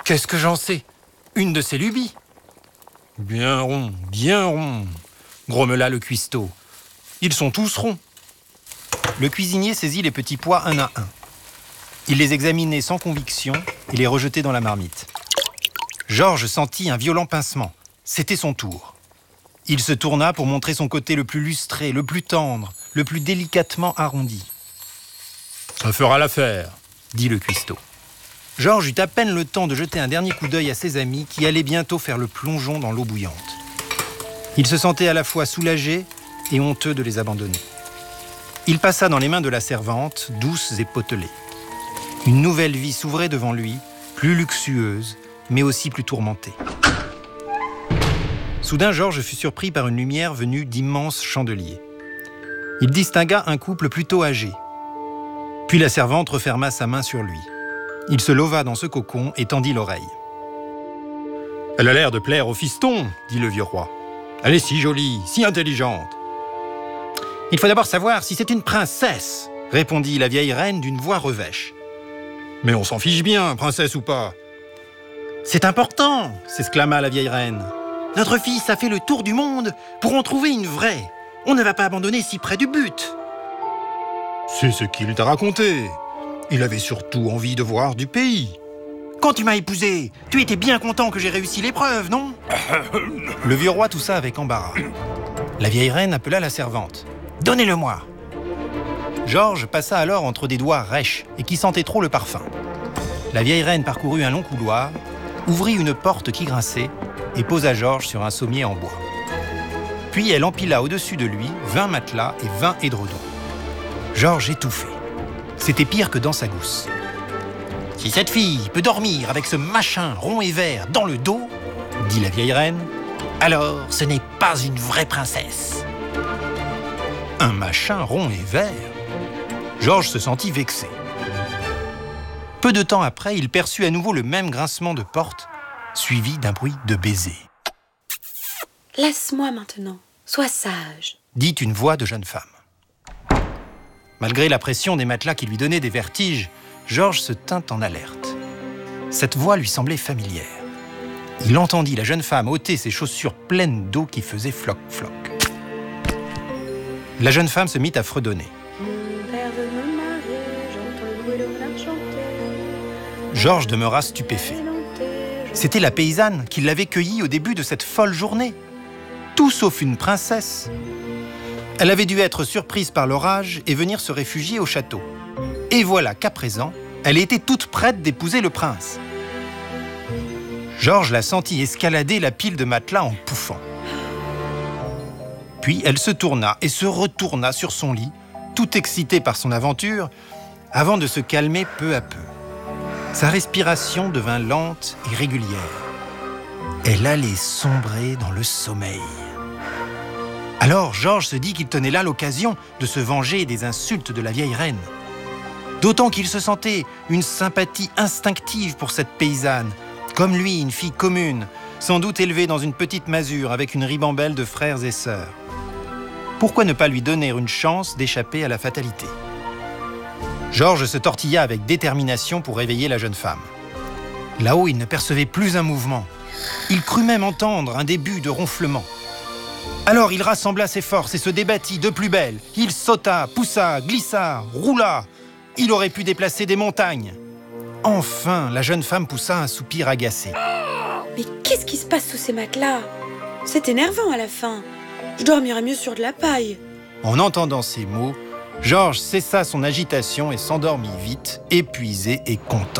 Qu'est-ce que j'en sais? Une de ses lubies. Bien rond, grommela le cuistot. Ils sont tous ronds. Le cuisinier saisit les petits pois un à un. Il les examinait sans conviction et les rejetait dans la marmite. Georges sentit un violent pincement. C'était son tour. Il se tourna pour montrer son côté le plus lustré, le plus tendre, le plus délicatement arrondi. « Ça fera l'affaire », dit le cuistot. Georges eut à peine le temps de jeter un dernier coup d'œil à ses amis qui allaient bientôt faire le plongeon dans l'eau bouillante. Il se sentait à la fois soulagé et honteux de les abandonner. Il passa dans les mains de la servante, douce et potelée. Une nouvelle vie s'ouvrait devant lui, plus luxueuse, mais aussi plus tourmentée. Soudain, Georges fut surpris par une lumière venue d'immenses chandeliers. Il distingua un couple plutôt âgé. Puis la servante referma sa main sur lui. Il se leva dans ce cocon et tendit l'oreille. « Elle a l'air de plaire au fiston, » dit le vieux roi. « Elle est si jolie, si intelligente. »« Il faut d'abord savoir si c'est une princesse, » répondit la vieille reine d'une voix revêche. « Mais on s'en fiche bien, princesse ou pas. »« C'est important, » s'exclama la vieille reine. « Notre fils a fait le tour du monde pour en trouver une vraie. On ne va pas abandonner si près du but. »« C'est ce qu'il t'a raconté. Il avait surtout envie de voir du pays. »« Quand tu m'as épousé, tu étais bien content que j'ai réussi l'épreuve, non ?» Le vieux roi toussa avec embarras. La vieille reine appela la servante. « Donnez-le-moi » Georges passa alors entre des doigts rêches et qui sentaient trop le parfum. La vieille reine parcourut un long couloir, ouvrit une porte qui grinçait et posa Georges sur un sommier en bois. Puis elle empila au-dessus de lui 20 matelas et 20 édredons. Georges étouffait. C'était pire que dans sa gousse. « Si cette fille peut dormir avec ce machin rond et vert dans le dos, dit la vieille reine, alors ce n'est pas une vraie princesse. » Un machin rond et vert? Georges se sentit vexé. Peu de temps après, il perçut à nouveau le même grincement de porte, suivi d'un bruit de baiser. « Laisse-moi maintenant, sois sage, » dit une voix de jeune femme. Malgré la pression des matelas qui lui donnaient des vertiges, Georges se tint en alerte. Cette voix lui semblait familière. Il entendit la jeune femme ôter ses chaussures pleines d'eau qui faisaient floc-floc. La jeune femme se mit à fredonner. Georges demeura stupéfait. C'était la paysanne qui l'avait cueillie au début de cette folle journée. Tout sauf une princesse. Elle avait dû être surprise par l'orage et venir se réfugier au château. Et voilà qu'à présent, elle était toute prête d'épouser le prince. Georges la sentit escalader la pile de matelas en pouffant. Puis elle se tourna et se retourna sur son lit, tout excitée par son aventure, avant de se calmer peu à peu. Sa respiration devint lente et régulière. Elle allait sombrer dans le sommeil. Alors Georges se dit qu'il tenait là l'occasion de se venger des insultes de la vieille reine. D'autant qu'il se sentait une sympathie instinctive pour cette paysanne, comme lui, une fille commune, sans doute élevée dans une petite masure avec une ribambelle de frères et sœurs. Pourquoi ne pas lui donner une chance d'échapper à la fatalité? Georges se tortilla avec détermination pour réveiller la jeune femme. Là-haut, il ne percevait plus un mouvement. Il crut même entendre un début de ronflement. Alors il rassembla ses forces et se débattit de plus belle. Il sauta, poussa, glissa, roula. Il aurait pu déplacer des montagnes. Enfin, la jeune femme poussa un soupir agacé. Mais qu'est-ce qui se passe sous ces matelas? C'est énervant à la fin. Je dormirais mieux sur de la paille. En entendant ces mots, Georges cessa son agitation et s'endormit vite, épuisé et content.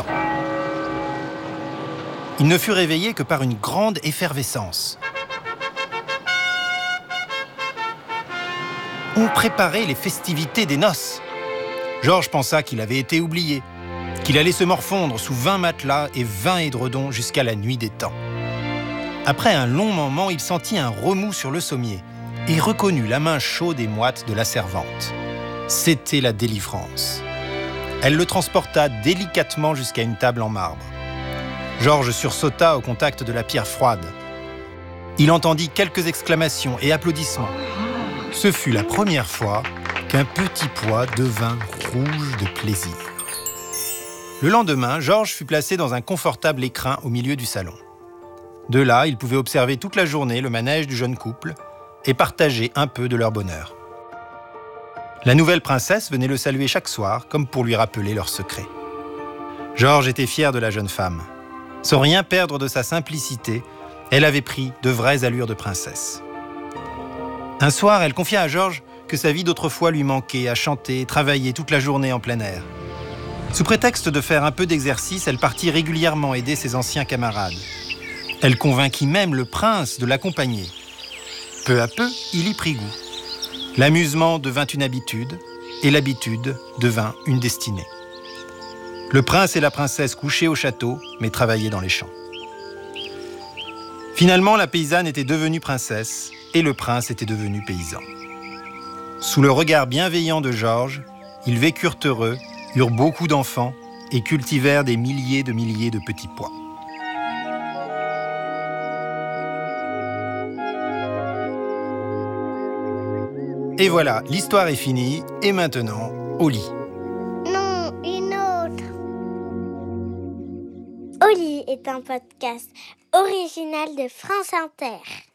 Il ne fut réveillé que par une grande effervescence. On préparait les festivités des noces. Georges pensa qu'il avait été oublié, qu'il allait se morfondre sous 20 matelas et 20 édredons jusqu'à la nuit des temps. Après un long moment, il sentit un remous sur le sommier et reconnut la main chaude et moite de la servante. C'était la délivrance. Elle le transporta délicatement jusqu'à une table en marbre. Georges sursauta au contact de la pierre froide. Il entendit quelques exclamations et applaudissements. Ce fut la première fois qu'un petit pois devint rouge de plaisir. Le lendemain, Georges fut placé dans un confortable écrin au milieu du salon. De là, il pouvait observer toute la journée le manège du jeune couple et partager un peu de leur bonheur. La nouvelle princesse venait le saluer chaque soir, comme pour lui rappeler leur secret. Georges était fier de la jeune femme. Sans rien perdre de sa simplicité, elle avait pris de vraies allures de princesse. Un soir, elle confia à Georges que sa vie d'autrefois lui manquait à chanter et travailler toute la journée en plein air. Sous prétexte de faire un peu d'exercice, elle partit régulièrement aider ses anciens camarades. Elle convainquit même le prince de l'accompagner. Peu à peu, il y prit goût. L'amusement devint une habitude, et l'habitude devint une destinée. Le prince et la princesse couchaient au château, mais travaillaient dans les champs. Finalement, la paysanne était devenue princesse, et le prince était devenu paysan. Sous le regard bienveillant de Georges, ils vécurent heureux, eurent beaucoup d'enfants, et cultivèrent des milliers de petits pois. Et voilà, l'histoire est finie, et maintenant, au lit. Non, une autre. Au lit est un podcast original de France Inter.